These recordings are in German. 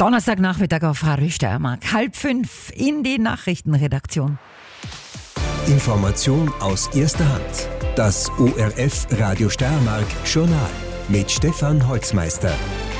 Donnerstagnachmittag auf Radio Steiermark. 4:30 in die Nachrichtenredaktion. Information aus erster Hand. Das ORF Radio Steiermark Journal mit Stefan Holzmeister.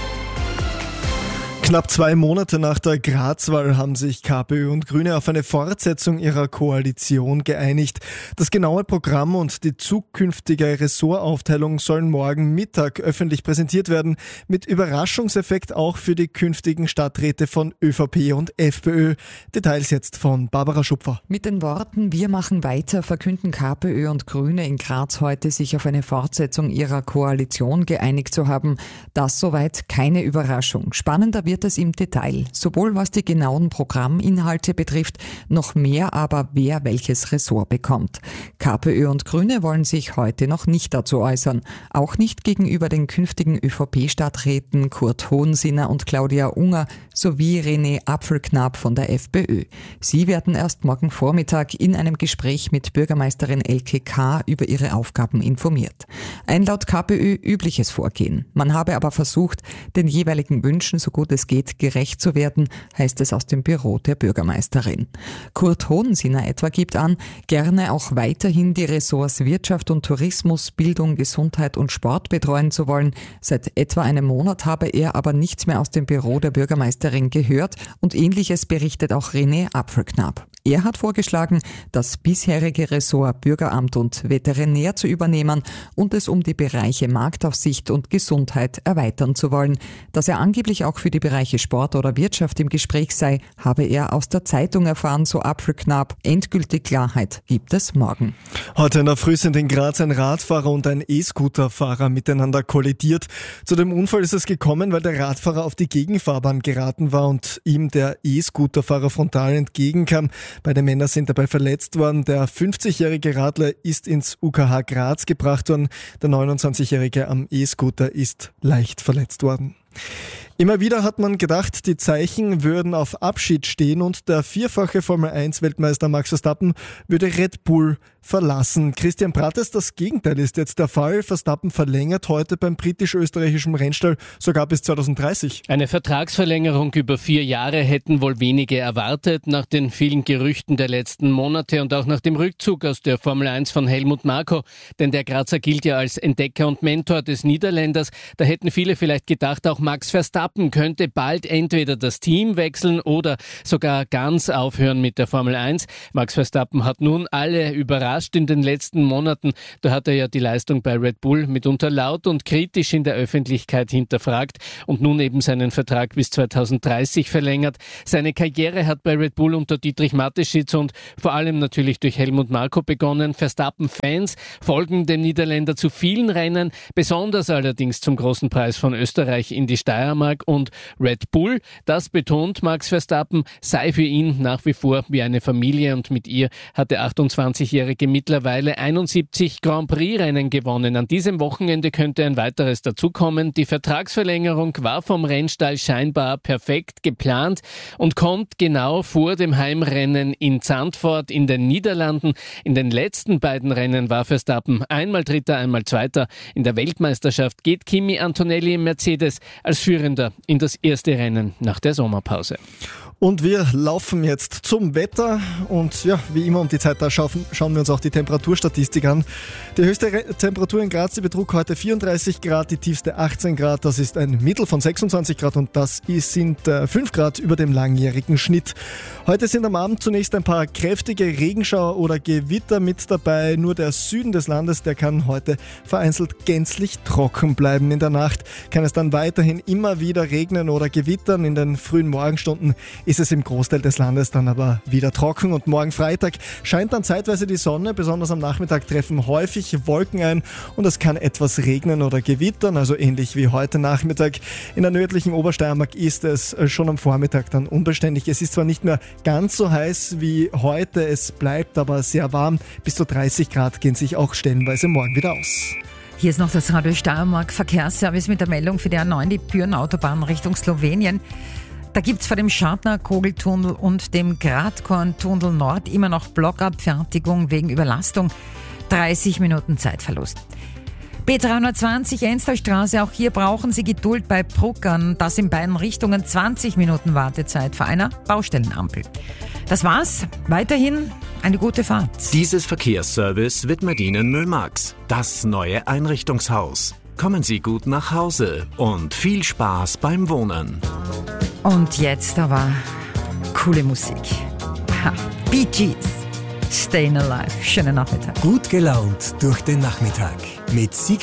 Knapp 2 Monate nach der Graz-Wahl haben sich KPÖ und Grüne auf eine Fortsetzung ihrer Koalition geeinigt. Das genaue Programm und die zukünftige Ressortaufteilung sollen morgen Mittag öffentlich präsentiert werden, mit Überraschungseffekt auch für die künftigen Stadträte von ÖVP und FPÖ. Details jetzt von Barbara Schupfer. Mit den Worten "Wir machen weiter" verkünden KPÖ und Grüne in Graz heute, sich auf eine Fortsetzung ihrer Koalition geeinigt zu haben. Das soweit keine Überraschung. Spannender wird es im Detail, sowohl was die genauen Programminhalte betrifft, noch mehr aber, wer welches Ressort bekommt. KPÖ und Grüne wollen sich heute noch nicht dazu äußern, auch nicht gegenüber den künftigen ÖVP-Stadträten Kurt Hohensinner und Claudia Unger sowie René Apfelknapp von der FPÖ. Sie werden erst morgen Vormittag in einem Gespräch mit Bürgermeisterin Elke K. über ihre Aufgaben informiert. Ein laut KPÖ übliches Vorgehen. Man habe aber versucht, den jeweiligen Wünschen so gut es geht gerecht zu werden, heißt es aus dem Büro der Bürgermeisterin. Kurt Hohensinner etwa gibt an, gerne auch weiterhin die Ressorts Wirtschaft und Tourismus, Bildung, Gesundheit und Sport betreuen zu wollen. Seit etwa einem Monat habe er aber nichts mehr aus dem Büro der Bürgermeisterin gehört und Ähnliches berichtet auch René Apfelknapp. Er hat vorgeschlagen, das bisherige Ressort Bürgeramt und Veterinär zu übernehmen und es um die Bereiche Marktaufsicht und Gesundheit erweitern zu wollen. Dass er angeblich auch für die Bereiche Sport oder Wirtschaft im Gespräch sei, habe er aus der Zeitung erfahren, so Apfelknapp. Endgültige Klarheit gibt es morgen. Heute in der Früh sind in Graz ein Radfahrer und ein E-Scooter-Fahrer miteinander kollidiert. Zu dem Unfall ist es gekommen, weil der Radfahrer auf die Gegenfahrbahn geraten war und ihm der E-Scooter-Fahrer frontal entgegenkam. Beide Männer sind dabei verletzt worden. Der 50-jährige Radler ist ins UKH Graz gebracht worden. Der 29-jährige am E-Scooter ist leicht verletzt worden. Immer wieder hat man gedacht, die Zeichen würden auf Abschied stehen und der vierfache Formel-1-Weltmeister Max Verstappen würde Red Bull verlassen. Christian Prates, das Gegenteil ist jetzt der Fall. Verstappen verlängert heute beim britisch-österreichischen Rennstall sogar bis 2030. Eine Vertragsverlängerung über 4 Jahre hätten wohl wenige erwartet, nach den vielen Gerüchten der letzten Monate und auch nach dem Rückzug aus der Formel 1 von Helmut Marko. Denn der Grazer gilt ja als Entdecker und Mentor des Niederländers. Da hätten viele vielleicht gedacht, auch Max Verstappen könnte bald entweder das Team wechseln oder sogar ganz aufhören mit der Formel 1. Max Verstappen hat nun alle überrascht in den letzten Monaten. Da hat er ja die Leistung bei Red Bull mitunter laut und kritisch in der Öffentlichkeit hinterfragt und nun eben seinen Vertrag bis 2030 verlängert. Seine Karriere hat bei Red Bull unter Dietrich Mateschitz und vor allem natürlich durch Helmut Marko begonnen. Verstappen-Fans folgen dem Niederländer zu vielen Rennen, besonders allerdings zum großen Preis von Österreich in die Steiermark. Und Red Bull, das betont Max Verstappen, sei für ihn nach wie vor wie eine Familie und mit ihr hat der 28-Jährige mittlerweile 71 Grand Prix-Rennen gewonnen. An diesem Wochenende könnte ein weiteres dazukommen. Die Vertragsverlängerung war vom Rennstall scheinbar perfekt geplant und kommt genau vor dem Heimrennen in Zandvoort in den Niederlanden. In den letzten beiden Rennen war Verstappen einmal Dritter, einmal Zweiter. In der Weltmeisterschaft geht Kimi Antonelli im Mercedes als Führender in das erste Rennen nach der Sommerpause. Und wir laufen jetzt zum Wetter und ja, wie immer um die Zeit da schauen wir uns auch die Temperaturstatistik an. Die höchste Temperatur in Graz, die betrug heute 34 Grad, die tiefste 18 Grad, das ist ein Mittel von 26 Grad und das sind 5 Grad über dem langjährigen Schnitt. Heute sind am Abend zunächst ein paar kräftige Regenschauer oder Gewitter mit dabei. Nur der Süden des Landes, der kann heute vereinzelt gänzlich trocken bleiben. In der Nacht kann es dann weiterhin immer wieder regnen oder gewittern. In den frühen Morgenstunden ist es im Großteil des Landes dann aber wieder trocken und morgen Freitag scheint dann zeitweise die Sonne, besonders am Nachmittag treffen häufig Wolken ein und es kann etwas regnen oder gewittern, also ähnlich wie heute Nachmittag. In der nördlichen Obersteiermark ist es schon am Vormittag dann unbeständig. Es ist zwar nicht mehr ganz so heiß wie heute, es bleibt aber sehr warm. Bis zu 30 Grad gehen sich auch stellenweise morgen wieder aus. Hier ist noch das Radio Steiermark Verkehrsservice mit der Meldung für die A9, die Büren-Autobahn Richtung Slowenien. Da gibt es vor dem Schartner-Kogeltunnel und dem Gradkorn-Tunnel Nord immer noch Blockabfertigung wegen Überlastung. 30 Minuten Zeitverlust. B320 Enstalstraße, auch hier brauchen Sie Geduld bei Bruckern. Das in beiden Richtungen 20 Minuten Wartezeit vor einer Baustellenampel. Das war's. Weiterhin eine gute Fahrt. Dieses Verkehrsservice widmet Ihnen Müllmax, das neue Einrichtungshaus. Kommen Sie gut nach Hause und viel Spaß beim Wohnen. Und jetzt aber coole Musik. Bee Gees, Stayin' Alive. Schönen Nachmittag. Gut gelaunt durch den Nachmittag mit